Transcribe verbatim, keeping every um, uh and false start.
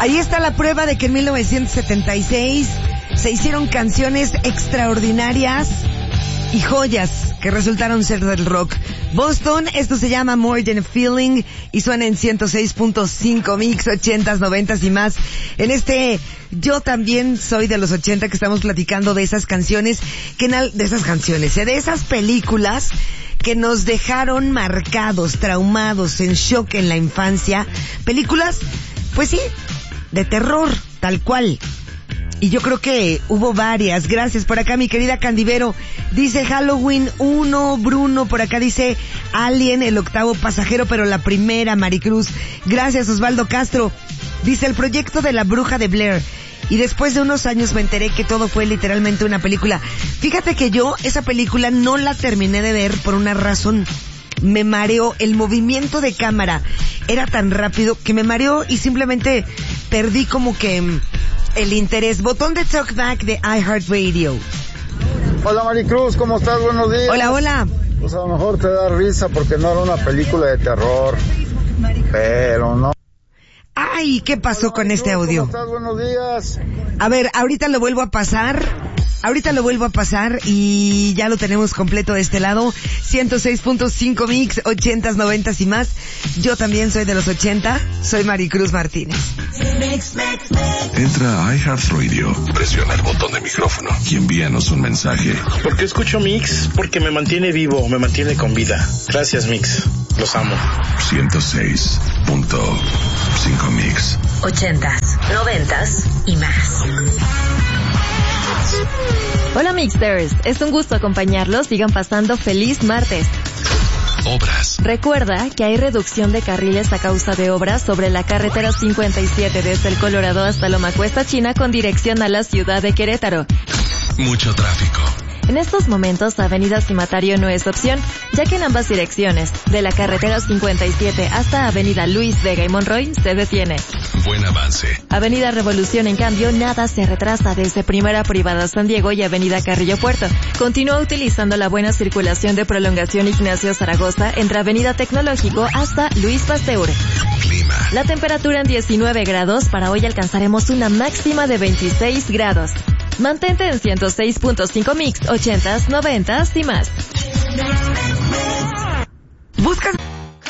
Ahí está la prueba de que en mil novecientos setenta y seis se hicieron canciones extraordinarias y joyas que resultaron ser del rock. Boston, esto se llama More Than a Feeling y suena en ciento seis punto cinco Mix, ochentas, noventas y más. En este Yo También Soy de los ochenta, que estamos platicando de esas canciones, que de esas canciones, ¿eh? de esas películas que nos dejaron marcados, traumados, en shock en la infancia. Películas, pues sí, de terror, tal cual. Y yo creo que hubo varias. Gracias por acá, mi querida Candivero. Dice Halloween uno, Bruno. Por acá dice Alien, el octavo pasajero, pero la primera, Maricruz. Gracias, Osvaldo Castro. Dice el proyecto de la bruja de Blair. Y después de unos años me enteré que todo fue literalmente una película. Fíjate que yo esa película no la terminé de ver por una razón. Me mareó. El movimiento de cámara era tan rápido que me mareó y simplemente perdí como que el interés. Botón de Talkback de iHeartRadio. Hola Maricruz, ¿cómo estás? Buenos días. Hola, hola. Pues a lo mejor te da risa porque no era una película de terror, pero no. Ay, ¿qué pasó Hola, con Maricruz, este audio? ¿Cómo estás? Buenos días. A ver, ahorita lo vuelvo a pasar. Ahorita lo vuelvo a pasar y ya lo tenemos completo de este lado. ciento seis punto cinco Mix, ochentas, noventas y más. Yo también soy de los ochenta. Soy Maricruz Martínez. Entra a iHeartRadio, presiona el botón de micrófono y envíanos un mensaje. ¿Por qué escucho Mix? Porque me mantiene vivo, me mantiene con vida. Gracias, Mix. Los amo. ciento seis punto cinco Mix. Ochentas, noventas y más. Hola Mixters, es un gusto acompañarlos, sigan pasando feliz martes. Obras. Recuerda que hay reducción de carriles a causa de obras sobre la carretera cincuenta y siete desde el Colorado hasta Loma Cuesta China con dirección a la ciudad de Querétaro. Mucho tráfico. En estos momentos, Avenida Cimatario no es opción, ya que en ambas direcciones, de la carretera cincuenta y siete hasta Avenida Luis Vega y Monroy, se detiene. Buen avance. Avenida Revolución, en cambio, nada se retrasa desde Primera Privada San Diego y Avenida Carrillo Puerto. Continúa utilizando la buena circulación de prolongación Ignacio Zaragoza entre Avenida Tecnológico hasta Luis Pasteur. Clima. La temperatura en diecinueve grados, para hoy alcanzaremos una máxima de veintiséis grados. Mantente en ciento seis punto cinco Mix, ochentas, noventas y más. Buscas